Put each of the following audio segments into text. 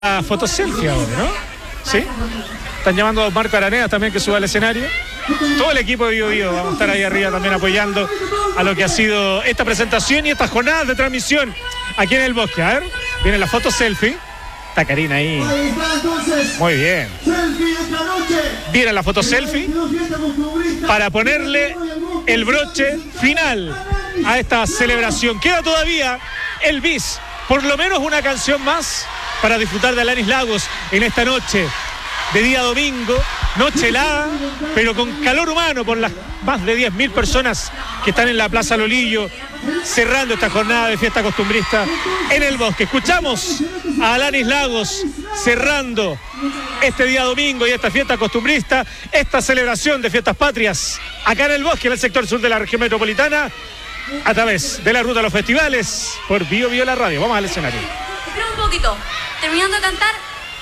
Foto selfie ahora, ¿no? ¿Sí? Están llamando a Marco Araneda también que suba al escenario. Todo el equipo de Bio Bio vamos a estar ahí arriba también apoyando a lo que ha sido esta presentación y estas jornadas de transmisión aquí en el bosque. A ver, viene la foto selfie. Está Karina ahí. Muy bien. Viene la foto selfie para ponerle el broche final a esta celebración. Queda todavía el bis, por lo menos una canción más para disfrutar de Alanis Lagos en esta noche de día domingo, noche helada, pero con calor humano por las más de 10.000 personas que están en la Plaza Lolillo, cerrando esta jornada de fiesta costumbrista en el bosque. Escuchamos a Alanis Lagos cerrando este día domingo y esta fiesta costumbrista, esta celebración de fiestas patrias, acá en el bosque, en el sector sur de la región metropolitana, a través de la ruta de los festivales, por Bio Bio la radio. Vamos al escenario. Espera un poquito, terminando de cantar.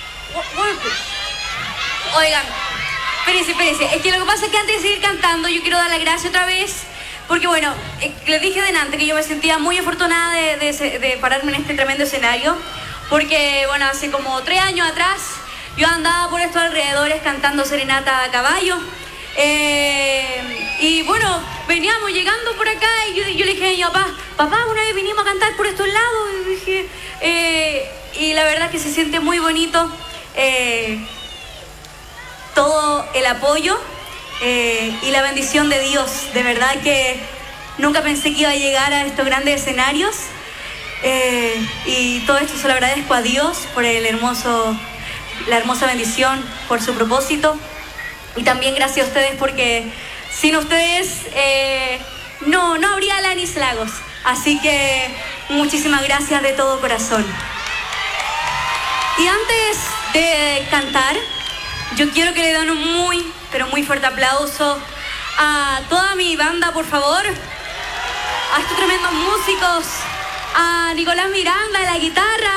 Oigan, espérense. Es que lo que pasa es que antes de seguir cantando, yo quiero dar las gracias otra vez. Porque bueno, les dije delante que yo me sentía muy afortunada de pararme en este tremendo escenario. Porque bueno, hace como 3 años atrás, yo andaba por estos alrededores cantando serenata a caballo. Y bueno, veníamos llegando por acá y yo le dije a mi papá, una vez vinimos a cantar por estos lados. Y dije, y la verdad que se siente muy bonito todo el apoyo y la bendición de Dios. De verdad que nunca pensé que iba a llegar a estos grandes escenarios. Y todo esto se lo agradezco a Dios por la hermosa bendición, por su propósito. Y también gracias a ustedes porque sin ustedes no habría Alanis Lagos. Así que muchísimas gracias de todo corazón. Y antes de cantar, yo quiero que le den un muy, pero muy fuerte aplauso a toda mi banda, por favor. A estos tremendos músicos. A Nicolás Miranda en la guitarra.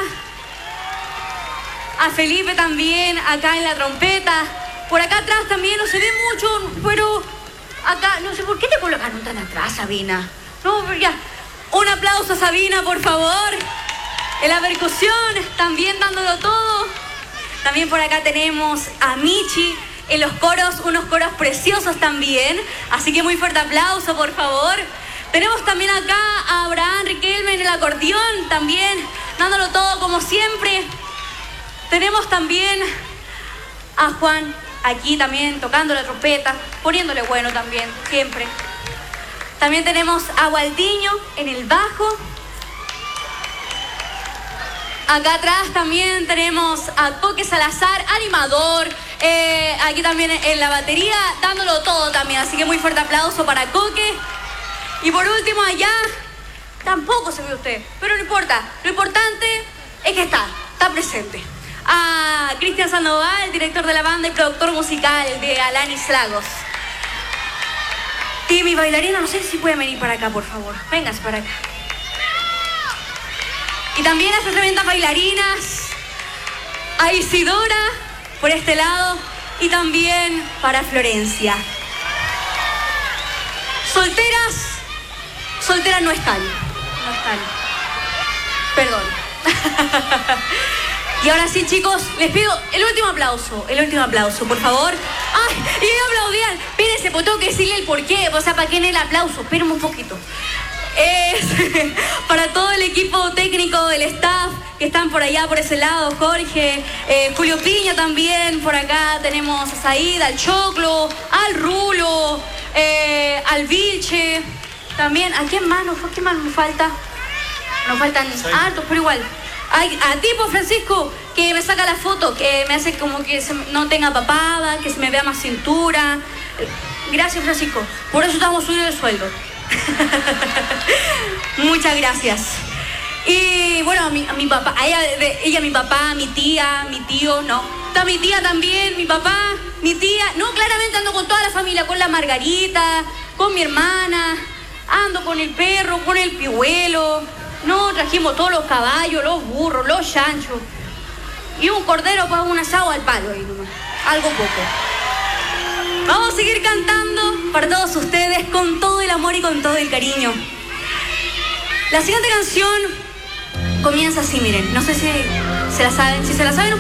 A Felipe también, acá en la trompeta. Por acá atrás también no se ve mucho, pero acá, no sé por qué te colocaron tan atrás, Sabina. No, pero ya. Un aplauso a Sabina, por favor. En la percusión, también dándolo todo. También por acá tenemos a Michi en los coros, unos coros preciosos también. Así que muy fuerte aplauso, por favor. Tenemos también acá a Abraham Riquelme en el acordeón, también dándolo todo como siempre. Tenemos también a Juan aquí también tocando la trompeta, poniéndole bueno también, siempre. También tenemos a Waldiño en el bajo. Acá atrás también tenemos a Coque Salazar, animador, aquí también en la batería, dándolo todo también. Así que muy fuerte aplauso para Coque. Y por último allá, tampoco se ve usted, pero no importa. Lo importante es que está presente. A Cristian Sandoval, director de la banda y productor musical de Alanis Lagos. Y mi bailarina, no sé si pueden venir para acá, por favor. Vénganse para acá. Y también a estas tremendas bailarinas, a Isidora, por este lado, y también para Florencia. Solteras no están. Perdón. Y ahora sí, chicos, les pido el último aplauso, por favor. ¡Ay! Y aplaudían. Espérense, pues tengo que decirle el porqué, o sea, para qué en el aplauso. Espérenme un poquito. Para todo el equipo técnico, el staff que están por allá, por ese lado, Jorge, Julio Piña también, por acá tenemos a Said, al Choclo, al Rulo, al Vilche, también, ¿a quién más nos falta? Nos faltan hartos, pero igual. A ti, pues, Francisco, que me saca la foto, que me hace como que no tenga papada, que se me vea más cintura. Gracias, Francisco, por eso estamos subiendo el sueldo. Muchas gracias. Y bueno, a mi papá, a ella, mi papá, mi tía, mi tío, no. Está mi tía también, mi papá, mi tía. No, claramente ando con toda la familia, con la Margarita, con mi hermana, ando con el perro, con el pihuelo. No, trajimos todos los caballos, los burros, los chanchos. Y un cordero para un asado al palo ahí nomás. Algo poco. Vamos a seguir cantando para todos ustedes con todo el amor y con todo el cariño. La siguiente canción comienza así, miren. No sé si ¿Se la saben? Si se la saben,